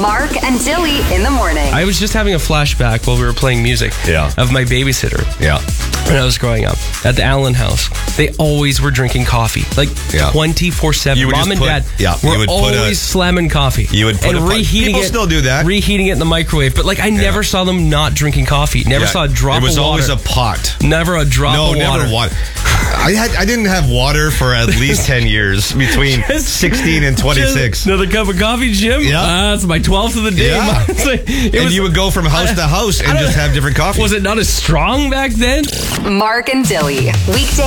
Mark and Dilly in the morning. I was just having a flashback while we were playing music of my babysitter. Yeah. When I was growing up at the Allen house, they always were drinking coffee, like 24/7. Mom and Dad were always slamming coffee. You would put reheating people it. Still do that. Reheating it in the microwave, but like I never saw them not drinking coffee. Never saw a drop of water. It was always a pot. Never a drop of water. No, never water. I didn't have water for at least 10 years between 16 and 26. Another cup of coffee, Jim? Yeah. That's my 12th of the day. Yeah. You would go from house to house and just have different coffee. Was it not as strong back then? Mark and Dilly, weekday